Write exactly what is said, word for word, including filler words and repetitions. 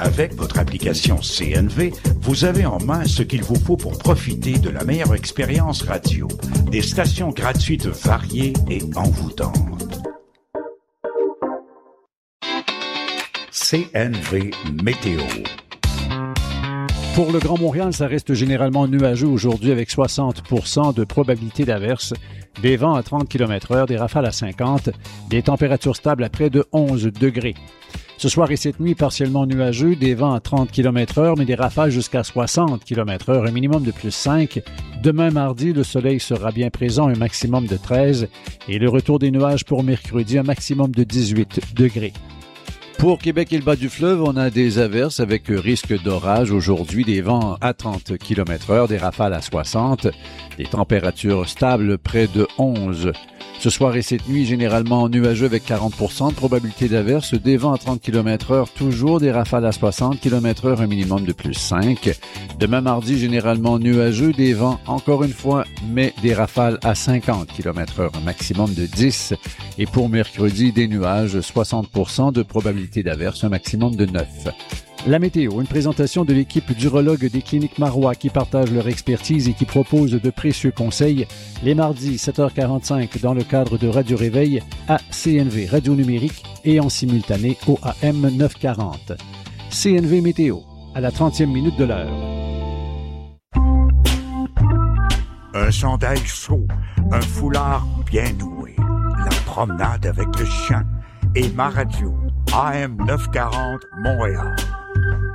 Avec votre application C N V, vous avez en main ce qu'il vous faut pour profiter de la meilleure expérience radio. Des stations gratuites variées et envoûtantes. C N V Météo. Pour le Grand Montréal, ça reste généralement nuageux aujourd'hui avec soixante pour cent de probabilité d'averse, des vents à trente kilomètres heure, des rafales à cinquante, des températures stables à près de onze degrés. Ce soir et cette nuit, partiellement nuageux, des vents à trente kilomètres heure, mais des rafales jusqu'à soixante kilomètres heure, un minimum de plus cinq. Demain mardi, le soleil sera bien présent, un maximum de treize, et le retour des nuages pour mercredi, un maximum de dix-huit degrés. Pour Québec et le bas du fleuve, on a des averses avec risque d'orage aujourd'hui, des vents à trente kilomètres heure, des rafales à soixante, des températures stables près de onze. Ce soir et cette nuit, généralement nuageux avec quarante pour cent de probabilité d'averse, des vents à trente kilomètres heure, toujours des rafales à soixante kilomètres heure, un minimum de plus cinq. Demain mardi, généralement nuageux, des vents encore une fois, mais des rafales à cinquante kilomètres heure, un maximum de dix. Et pour mercredi, des nuages, soixante pour cent de probabilité d'averse, un maximum de neuf. La météo, une présentation de l'équipe d'urologues des cliniques Marois qui partagent leur expertise et qui proposent de précieux conseils les mardis sept heures quarante-cinq dans le cadre de Radio Réveil à C N V Radio Numérique et en simultané au A M neuf cent quarante. C N V Météo, à la trentième minute de l'heure. Un chandail chaud, un foulard bien noué, la promenade avec le chien et ma radio A M neuf cent quarante Montréal.